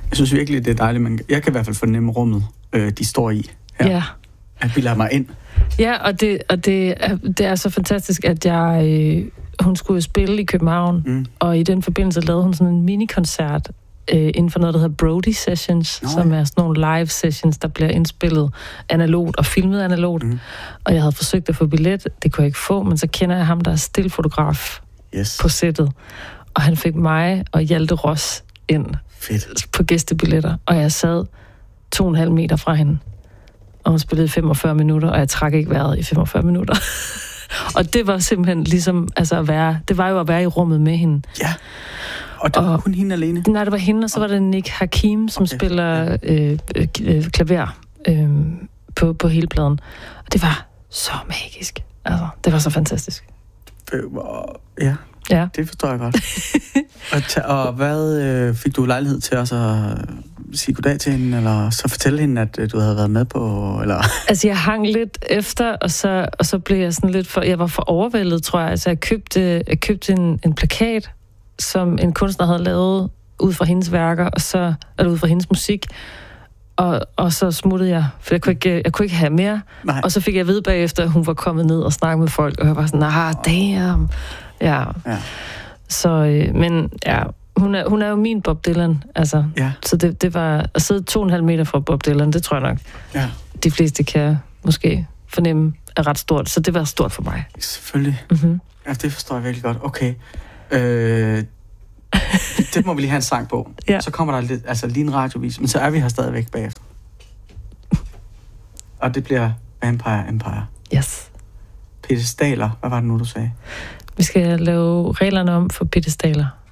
Jeg synes virkelig, det er dejligt, men jeg kan i hvert fald fornemme rummet, de står i her. Ja. At vi lader mig ind. Ja, og det er så fantastisk, at hun skulle spille i København, og i den forbindelse lavede hun sådan en minikoncert inden for noget, der hedder Brody Sessions, som er sådan nogle live sessions, der bliver indspillet analogt og filmet analogt. Og jeg havde forsøgt at få billet, det kunne jeg ikke få, men så kender jeg ham, der er stillfotograf på sættet. Og han fik mig og Hjalte Ross ind på gæstebilletter, og jeg sad 2,5 meter fra hende. Og hun spillede 45 minutter, og jeg trak ikke vejret i 45 minutter. Og det var simpelthen ligesom, altså det var jo at være i rummet med hende. Ja. Og det var kun hende alene? Nej, det var hende, og så var det Nick Hakim, som spiller klaver på hele pladen. Og det var så magisk. Altså, det var så fantastisk. Ja, det forstår jeg godt. Og hvad fik du lejlighed til at sige goddag til hende, eller så fortælle hende, at du havde været med på, eller? Altså, jeg hang lidt efter, og så blev jeg sådan lidt jeg var for overvældet, tror jeg. Altså, jeg købte en plakat, som en kunstner havde lavet ud fra hendes værker, eller ud fra hendes musik, og så smuttede jeg, for jeg kunne ikke have mere. Nej. Og så fik jeg at vide bagefter, at hun var kommet ned og snakket med folk, og jeg var sådan, damn. Ja. Så, men ja, hun er jo min Bob Dylan, altså. Ja. Så det var at sidde 2,5 meter fra Bob Dylan, det tror jeg nok. Ja. De fleste kan måske fornemme er ret stort, så det var stort for mig. Selvfølgelig. Ja, det forstår jeg virkelig godt. Okay. Det må vi lige have en sang på. Ja. Så kommer der lidt, altså lige en radiovis, men så er vi her stadigvæk bagefter. Og det bliver Vampire Empire. Yes. Pedestaler, hvad var det nu, du sagde? Vi skal lave reglerne om for pedestaler.